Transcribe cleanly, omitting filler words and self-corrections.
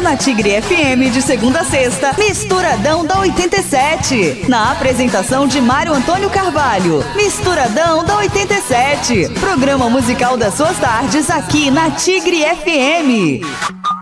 Na Tigre FM, de segunda a sexta, Misturadão da 87. Na apresentação de Mário Antônio Carvalho. Misturadão da 87. Programa musical das suas tardes aqui na Tigre FM.